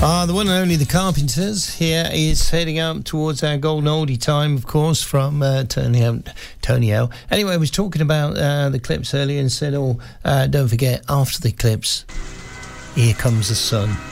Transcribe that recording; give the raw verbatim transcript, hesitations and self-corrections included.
Ah, the one and only The Carpenters. Here is heading up towards our golden oldie time, of course, from uh, Tony, um, Tony L. Anyway, I was talking about uh, the Clips earlier and said, oh, uh, don't forget, after the Clips, here comes the sun.